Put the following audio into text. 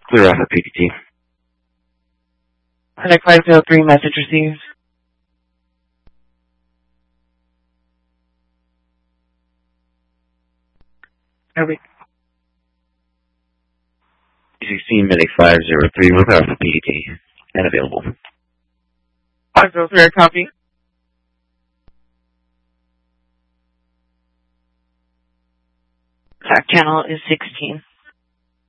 Clear off at PPT. Connect 503, message received. Over. 16 Medic 503, we're clear off at PPT and available. 503, copy. Attack channel is 16.